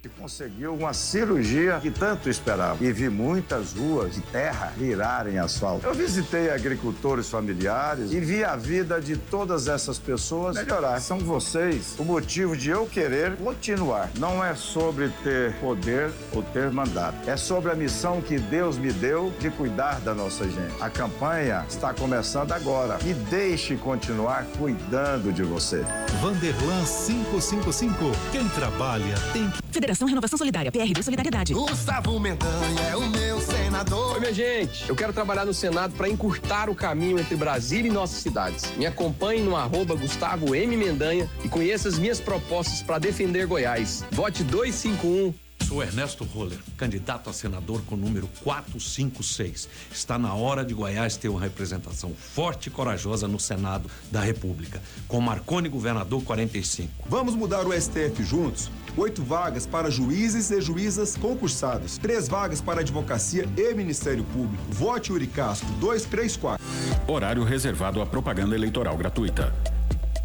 E conseguiu uma cirurgia que tanto esperava. E vi muitas ruas de terra virarem asfalto. Eu visitei agricultores familiares e vi a vida de todas essas pessoas melhorar. São vocês o motivo de eu querer continuar. Não é sobre ter poder ou ter mandato. É sobre a missão que Deus me deu de cuidar da nossa gente. A campanha está começando agora. Me deixe continuar cuidando de você. Vanderlan 555. Quem trabalha tem que... Federação Renovação Solidária, PRB Solidariedade. Gustavo Mendanha é o meu senador. Oi, minha gente. Eu quero trabalhar no Senado para encurtar o caminho entre Brasília e nossas cidades. Me acompanhe no @Gustavo M. Mendanha e conheça as minhas propostas para defender Goiás. Vote 251. Sou Ernesto Roller, candidato a senador com o número 456. Está na hora de Goiás ter uma representação forte e corajosa no Senado da República, com Marconi governador 45. Vamos mudar o STF juntos? 8 vagas para juízes e juízas concursados. 3 vagas para advocacia e Ministério Público. Vote Uri Castro 234. Horário reservado à propaganda eleitoral gratuita.